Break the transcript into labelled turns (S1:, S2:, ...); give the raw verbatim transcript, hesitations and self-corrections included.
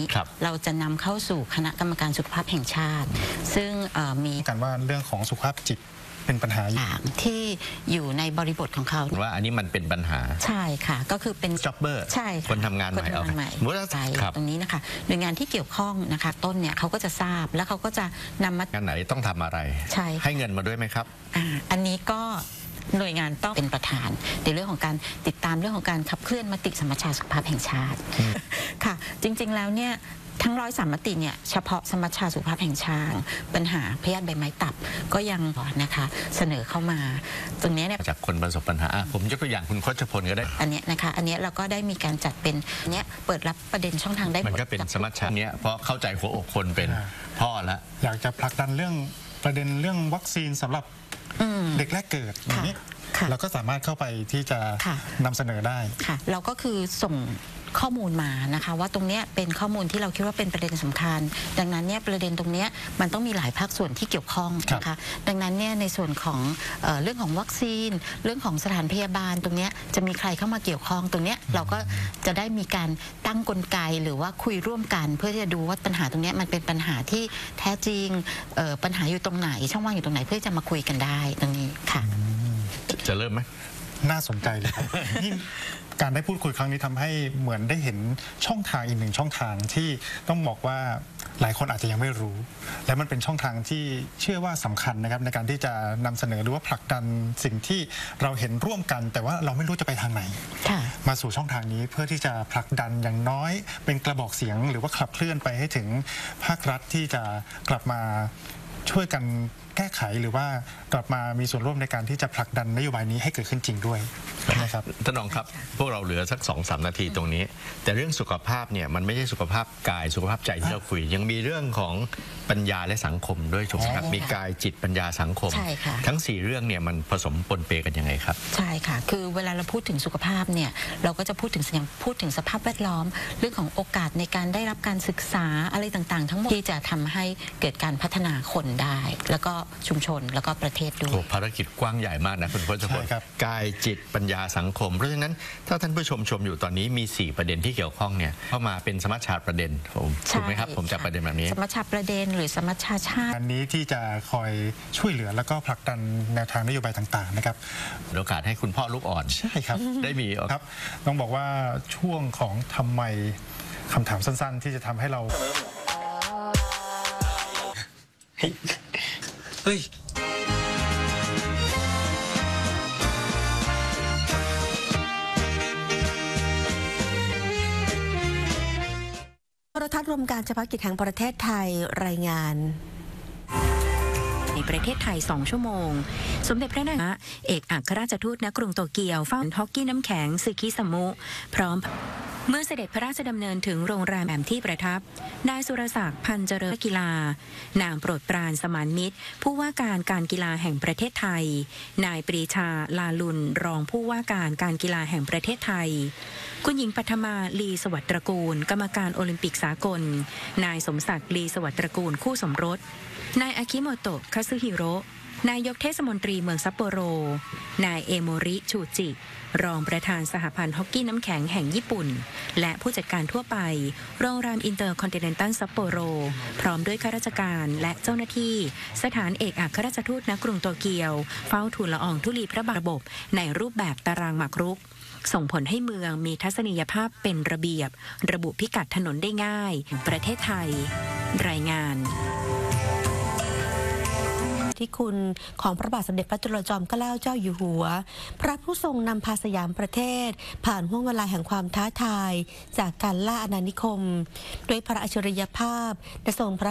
S1: เราจะนำเข้าสู่คณะกรรมการสุขภาพแห่งชาติซึ่งมี
S2: กันว่าเรื่องของสุขภาพจิตเป็นปัญหา
S1: อย่างที่อยู่ในบริบทของเขา
S3: ว่าอันนี้มันเป็นปัญหา
S1: ใช่ค่ะก็คือเป็น
S3: jobber
S1: ใช่
S3: คนทำงานใหม่เอา
S1: ใช่ตรงนี้นะคะหน่วยงานที่เกี่ยวข้องนะคะต้นเนี่ยเขาก็จะทราบแล้วเขาก็จะนำมาง
S3: านไหนต้องทำอะไร
S1: ใช่
S3: ให้เงินมาด้วยไหมครับ
S1: อ่าอันนี้ก็หน่วยงานต้องเป็นประธานในเรื่องของการติดตามเรื่องของการขับเคลื่อนมติสมัชชาสุขภาพแห่งชาติค่ะจริงๆแล้วเนี่ยทั้งร้อยสามมติเนี่ยเฉพาะสมัชชาสุขภาพแห่งชาติปัญหาพยาธิใบไม้ตับก็ยังนะคะเสนอเข้ามาตรงนี้เนี่ย
S3: จากคนประสบปัญหาผมยกตัวอย่างคุณโคชพลก็ได้
S1: อันนี้นะคะอันนี้เราก็ได้มีการจัดเป็นเนี้ยเปิดรับประเด็นช่องทางได้
S3: มันก็เป็นสมัชชาเนี้ยเพราะเข้าใจหัวอกคนเป็นพ่อละ
S2: อยากจะผลักดันเรื่องประเด็นเรื่องวัคซีนสำหรับเด็กแรกเกิดอย่างนี้เราก็สามารถเข้าไปที่จะนำเสนอได้
S1: ค่ะเราก็คือส่งข้อมูลมานะคะว่าตรงนี้เป็นข้อมูลที่เราคิดว่าเป็นประเด็นสำคัญดังนั้นเนี่ยประเด็นตรงนี้มันต้องมีหลายภาคส่วนที่เกี่ยวข้องนะคะดังนั้นเนี่ยในส่วนของเอ่อเรื่องของวัคซีนเรื่องของสถานพยาบาลตรงนี้จะมีใครเข้ามาเกี่ยวข้องตรงนี้เราก็จะได้มีการตั้งกลไกหรือว่าคุยร่วมกันเพื่อที่จะดูว่าปัญหาตรงนี้มันเป็นปัญหาที่แท้จริงเอ่อปัญหาอยู่ตรงไหนช่องว่างอยู่ตรงไหนเพื่อจะมาคุยกันได้ตรงนี้ค่ะ
S3: จะเริ่มไหม
S2: น่าสนใจเลยครับนี่การได้พูดคุยครั้งนี้ทำให้เหมือนได้เห็นช่องทางอีกหนึ่งช่องทางที่ต้องบอกว่าหลายคนอาจจะยังไม่รู้และมันเป็นช่องทางที่เชื่อว่าสำคัญนะครับในการที่จะนำเสนอหรือว่าผลักดันสิ่งที่เราเห็นร่วมกันแต่ว่าเราไม่รู้จะไปทางไหนมาสู่ช่องทางนี้เพื่อที่จะผลักดันอย่างน้อยเป็นกระบอกเสียงหรือว่าขับเคลื่อนไปให้ถึงภาครัฐที่จะกลับมาช่วยกันแก้ไขหรือว่ากลับมามีส่วนร่วมในการที่จะผลักดันนโยบายนี้ให้เกิดขึ้นจริงด้วยนะครับ
S3: ท่านรองครับพวกเราเหลือสักสองสามนาทีตรงนี้แต่เรื่องสุขภาพเนี่ยมันไม่ใช่สุขภาพกายสุขภาพใจที่เราคุยยังมีเรื่องของปัญญาและสังคมด้วยถูกไหมครับมีกายจิตปัญญาสังคมทั้งสี่เรื่องเนี่ยมันผสมปนเปกันยังไงครับ
S1: ใช่ค่ะคือเวลาเราพูดถึงสุขภาพเนี่ยเราก็จะพูดถึงอย่างพูดถึงสภาพแวดล้อมเรื่องของโอกาสในการได้รับการศึกษาอะไรต่างๆทั้งหมดที่จะทำให้เกิดการพัฒนาคนได้แล้วก็ชุมชนแล้วก็ประเทศด้วย
S3: ภารกิจกว้างใหญ่มากนะคุณพจน์พลกายจิตปัญญาสังคมเพราะฉะนั้นถ้าท่านผู้ชมชมอยู่ตอนนี้มีสี่ประเด็นที่เกี่ยวข้องเนี่ยเข้ามาเป็นสมัชชาประเด็นถูกไหมครับผมจับประเด็นแบบนี้
S1: สมัชชาประเด็นหรือสมัชชาชาติ
S2: อันนี้ที่จะคอยช่วยเหลือแล้วก็ผลักดันแนวทางนโยบายต่างๆนะครับ
S3: โอกาสให้คุณพ่อลูกอ่อน
S2: ใช่ครับ
S3: ได้มี
S2: ครับต้องบอกว่าช่วงของทำไมคำถามสั้นๆที่จะทำให้เรา
S4: เฮ้ย
S5: โทรทัศน์รวมการเฉพาะกิจแห่งประเทศไทยรายงาน
S6: ในประเทศไทยสองชั่วโมงสมเด็จพระนางเอกอัครราชทูตณกรุงโตเกียวเฝ้าฮอกกี้น้ำแข็งซึคิสมุพร้อมเมื่อเสด็จพระราชดำเนินถึงโรงแรมแอมที่ประทับนายสุรศักดิ์พันเจริญกีฬานางโปรดปรานสมานมิตรผู้ว่าการการกีฬาแห่งประเทศไทยนายปรีชาลาลุนรองผู้ว่าการการกีฬาแห่งประเทศไทยคุณหญิงปัทมาลีสวัสดิ์ตระกูลกรรมการโอลิมปิกสากลนายสมศักดิ์ลีสวัสดิ์ตระกูลคู่สมรสนายอากิโมโตะคาซึฮิโร่นายกเทศมนตรีเมืองซัปโปโรนายเอโมริชูจิรองประธานสหพันธ์ฮอกกี้น้ำแข็งแห่งญี่ปุ่นและผู้จัดการทั่วไปโรงแรมอินเตอร์คอนติเนนตัลซัปโปโรพร้อมด้วยข้าราชการและเจ้าหน้าที่สถานเอกอัครราชทูตณกรุงโตเกียวเฝ้าทูลละอองธุลีพระบาทระบบในรูปแบบตารางหมากรุกส่งผลให้เมืองมีทัศนียภาพเป็นระเบียบระบุพิกัดถนนได้ง่ายประเทศไทยรายงาน
S5: ที่คุณของพระบาทสมเด็จพระจุลจอมเกล้าเจ้าอยู่หัวพระผู้ทรงนำพาสยามประเทศผ่านห่วงเวลาแห่งความท้าทายจากการล่าอาณานิคมด้วยพระอัจฉริยภาพและทรงพระ